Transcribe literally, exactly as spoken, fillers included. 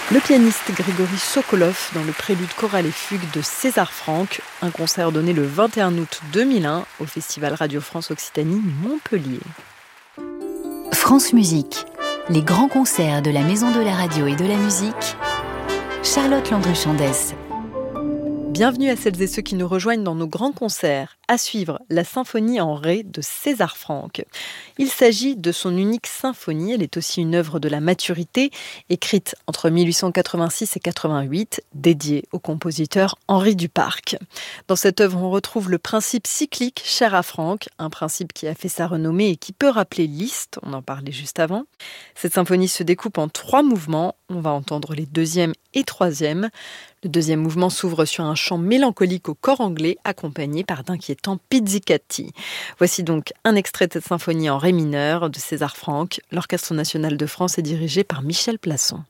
Le pianiste Grigory Sokolov dans le prélude choral et fugue de César Franck, un concert donné le vingt et un août deux mille un au Festival Radio France Occitanie Montpellier. France Musique, les grands concerts de la Maison de la Radio et de la Musique. Charlotte Landru-Chandès. Bienvenue à celles et ceux qui nous rejoignent dans nos grands concerts. À suivre, la symphonie en ré de César Franck. Il s'agit de son unique symphonie. Elle est aussi une œuvre de la maturité, écrite entre mille huit cent quatre-vingt-six et quatre-vingt-huit, dédiée au compositeur Henri Duparc. Dans cette œuvre, on retrouve le principe cyclique cher à Franck, un principe qui a fait sa renommée et qui peut rappeler Liszt, on en parlait juste avant. Cette symphonie se découpe en trois mouvements. On va entendre les deuxième et troisième. Le deuxième mouvement s'ouvre sur un chant mélancolique au cor anglais, accompagné par d'inquiétants pizzicati. Voici donc un extrait de cette symphonie en ré mineur de César Franck. L'Orchestre national de France est dirigé par Michel Plasson.